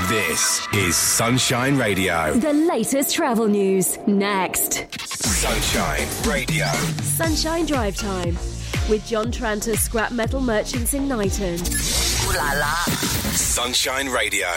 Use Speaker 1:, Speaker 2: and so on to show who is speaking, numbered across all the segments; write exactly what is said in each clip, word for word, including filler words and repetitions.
Speaker 1: This is Sunshine Radio.
Speaker 2: The latest travel news, next.
Speaker 1: Sunshine Radio.
Speaker 2: Sunshine Drive Time with John Tranter, Scrap Metal Merchants in Knighton.
Speaker 1: Ooh la la. Sunshine Radio.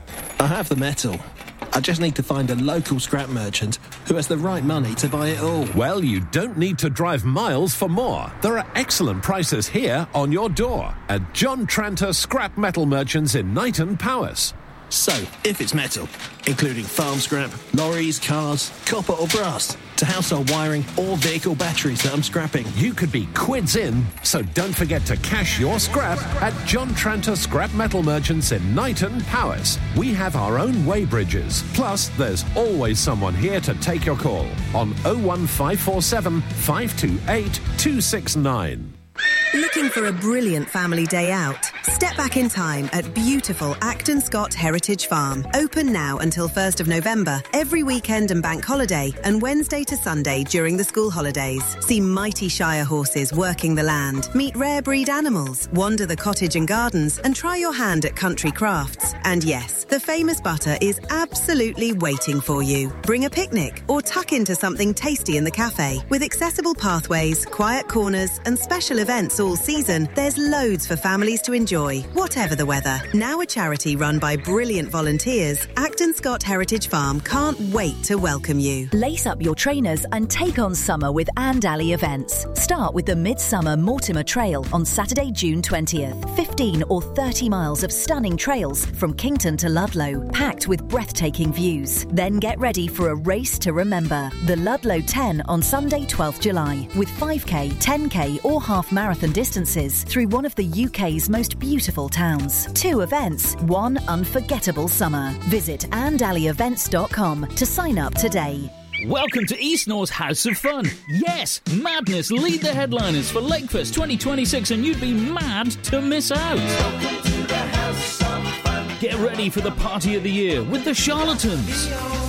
Speaker 3: I have the metal. I just need to find a local scrap merchant who has the right money to buy it all.
Speaker 4: Well, you don't need to drive miles for more. There are excellent prices here on your door at John Tranter Scrap Metal Merchants in Knighton, Powys.
Speaker 3: So, if it's metal, including farm scrap, lorries, cars, copper or brass, to household wiring or vehicle batteries that I'm scrapping,
Speaker 4: you could be quids in, so don't forget to cash your scrap at John Tranter Scrap Metal Merchants in Knighton, Powys. We have our own weighbridges, plus there's always someone here to take your call on oh one five four seven, five two eight, two six nine.
Speaker 5: Looking for a brilliant family day out? Step back in time at beautiful Acton Scott Heritage Farm. Open now until first of November, every weekend and bank holiday, and Wednesday to Sunday during the school holidays. See mighty Shire horses working the land, meet rare breed animals, wander the cottage and gardens, and try your hand at country crafts. And yes, the famous butter is absolutely waiting for you. Bring a picnic or tuck into something tasty in the cafe. With accessible pathways, quiet corners, and special events all season, there's loads for families to enjoy, whatever the weather. Now a charity run by brilliant volunteers, Acton Scott Heritage Farm can't wait to welcome you.
Speaker 6: Lace up your trainers and take on summer with Andally events. Start with the Midsummer Mortimer Trail on Saturday, June twentieth. fifteen or thirty miles of stunning trails from Kington to Ludlow, packed with breathtaking views. Then get ready for a race to remember. The Ludlow ten on Sunday, twelfth of July, with five K, ten K or half marathon distances through one of the U K's most beautiful towns. Two events, one unforgettable summer. Visit andally events dot com to sign up today.
Speaker 7: Welcome to East North's House of Fun. Yes, Madness lead the headliners for Lakefest twenty twenty-six, and you'd be mad to miss out. Welcome to the House of Fun. Get ready for the party of the year with the Charlatans,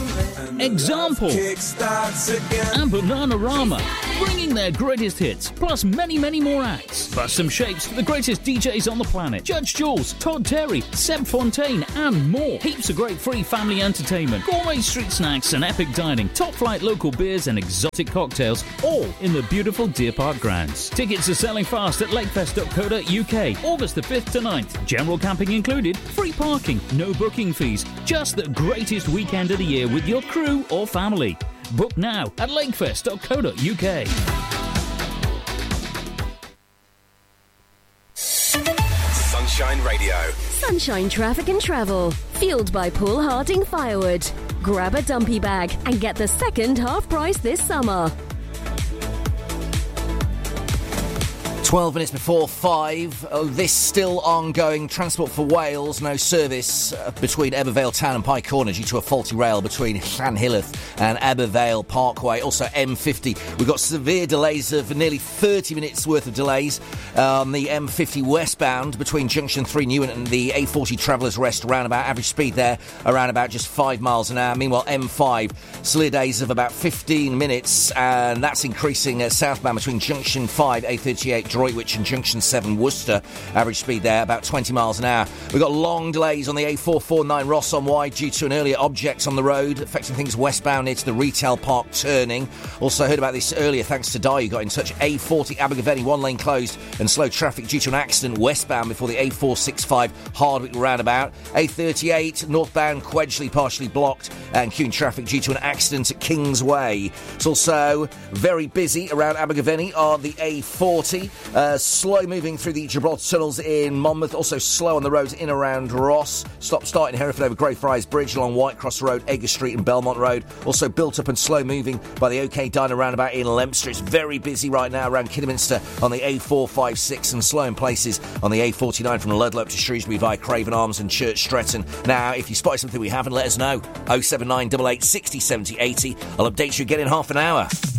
Speaker 7: Example, and Bananarama, bringing their greatest hits, plus many, many more acts. Bust some shapes for the greatest D Js on the planet. Judge Jules, Todd Terry, Seb Fontaine, and more. Heaps of great free family entertainment, gourmet street snacks and epic dining, top-flight local beers and exotic cocktails, all in the beautiful Deer Park grounds. Tickets are selling fast at lakefest dot co dot U K, August the fifth to ninth. General camping included, free parking, no booking fees. Just the greatest weekend of the year with your crew or family. Book now at lakefest dot co dot U K.
Speaker 1: Sunshine Radio.
Speaker 2: Sunshine Traffic and Travel. Fueled by Paul Harding Firewood. Grab a dumpy bag and get the second half price this summer.
Speaker 8: twelve minutes before five. Oh, this still ongoing. Transport for Wales, no service uh, between Ebervale Town and Pye Corner due to a faulty rail between Llanhilleth and Ebervale Parkway. Also M fifty. We've got severe delays of nearly thirty minutes worth of delays on the M fifty westbound between Junction three Newent and the A forty Travellers Rest roundabout. Average speed there around about just five miles an hour. Meanwhile, M five, severe days of about fifteen minutes, and that's increasing uh, southbound between Junction five, A thirty-eight Droitwich and Junction seven Worcester. Average speed there about twenty miles an hour. We've got long delays on the A four forty-nine Ross on Wye due to an earlier object on the road affecting things westbound near to the Retail Park turning. Also heard about this earlier thanks to Di, who got in touch. A forty Abergavenny, one lane closed and slow traffic due to an accident westbound before the A four sixty-five Hardwick roundabout. A thirty-eight northbound Quedgeley partially blocked and queuing traffic due to an accident at Kingsway. It's also very busy around Abergavenny on the A forty. Uh, slow moving through the Gibraltar tunnels in Monmouth. Also slow on the roads in around Ross. Stop start in Hereford over Greyfriars Bridge along Whitecross Road, Edgar Street and Belmont Road. Also built up and slow moving by the OK Diner roundabout in Leominster. It's very busy right now around Kidderminster on the A four fifty-six and slow in places on the A forty-nine from Ludlow up to Shrewsbury via Craven Arms and Church Stretton. Now, if you spotted something we haven't, let us know. oh seven nine eight eight, six oh, seventy, eighty. I'll update you again in half an hour.